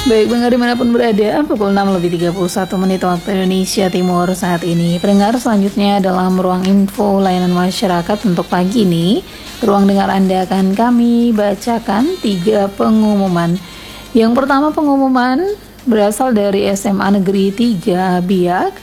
Baik, pendengar dimanapun berada, pukul 6:31 waktu Indonesia Timur saat ini. Pendengar, selanjutnya dalam ruang info layanan masyarakat untuk pagi ini, ruang dengar Anda akan kami bacakan 3 pengumuman. Yang pertama, pengumuman berasal dari SMA Negeri 3 Biak,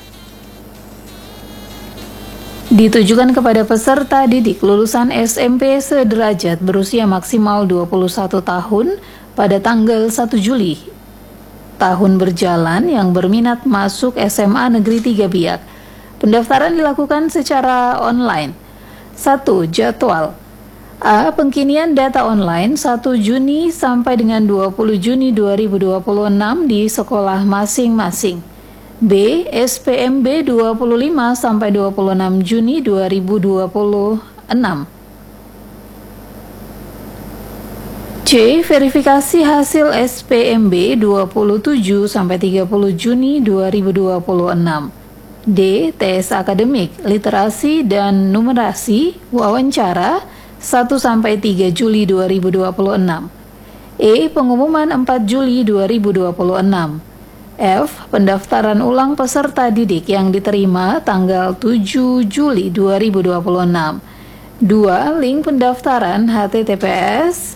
ditujukan kepada peserta didik lulusan SMP sederajat berusia maksimal 21 tahun pada tanggal 1 Juli tahun berjalan yang berminat masuk SMA Negeri 3 Biak. Pendaftaran dilakukan secara online. 1. Jadwal A. Pengkinian data online 1 Juni sampai dengan 20 Juni 2026 di sekolah masing-masing. B. SPMB 25 sampai 26 Juni 2026. C. Verifikasi hasil SPMB 27 sampai 30 Juni 2026. D. Tes akademik, literasi dan numerasi, wawancara 1 sampai 3 Juli 2026. E. Pengumuman 4 Juli 2026. F. Pendaftaran ulang peserta didik yang diterima tanggal 7 Juli 2026. 2. Link pendaftaran https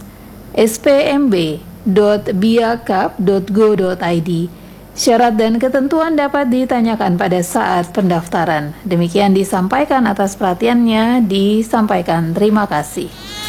spmb.biakap.go.id. Syarat dan ketentuan dapat ditanyakan pada saat pendaftaran. Demikian disampaikan, atas perhatiannya disampaikan. Terima kasih.